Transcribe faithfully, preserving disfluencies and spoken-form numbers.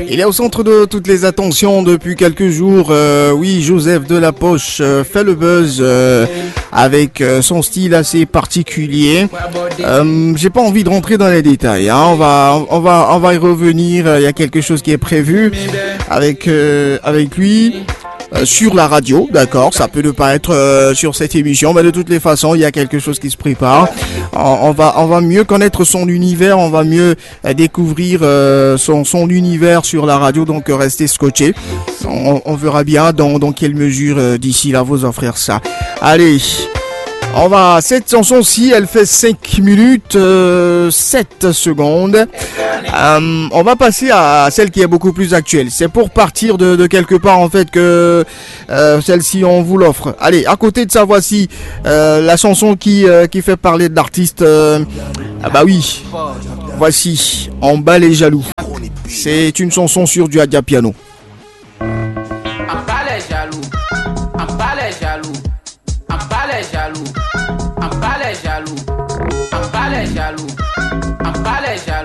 Il est au centre de toutes les attentions depuis quelques jours. Euh, oui, Joseph Delapoche euh, fait le buzz euh, avec euh, son style assez particulier. Euh, j'ai pas envie de rentrer dans les détails. Hein. On va, on va, on va y revenir. Il y a quelque chose qui est prévu avec euh, avec lui. Euh, sur la radio, d'accord, ça peut ne pas être euh, sur cette émission, mais de toutes les façons, il y a quelque chose qui se prépare. On, on va, on va mieux connaître son univers, on va mieux euh, découvrir euh, son, son univers sur la radio, donc euh, restez scotchés. On, on verra bien dans, dans quelle mesure euh, d'ici là vous offrir ça. Allez. On va, cette chanson-ci, elle fait cinq minutes, euh, sept secondes. Euh, on va passer à celle qui est beaucoup plus actuelle. C'est pour partir de, de quelque part, en fait, que euh, celle-ci, on vous l'offre. Allez, à côté de ça, voici euh, la chanson qui, euh, qui fait parler de l'artiste. Euh, ah bah oui, voici En bas les jaloux. C'est une chanson sur du Adia Piano. En bas les jaloux, en bas les jaloux, en bas les jaloux, en bas les jaloux, en bas les jaloux, en bas les jaloux.